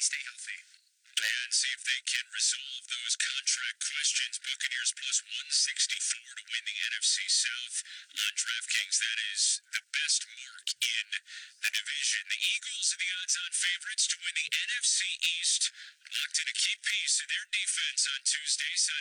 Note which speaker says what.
Speaker 1: stay healthy.
Speaker 2: And see if they can resolve those contract questions. Buccaneers plus 164 to win the NFC South on DraftKings. That is the best mark in the division. The Eagles are the odds-on favorites to win the NFC East. Locked in a key piece of their defense on Tuesday.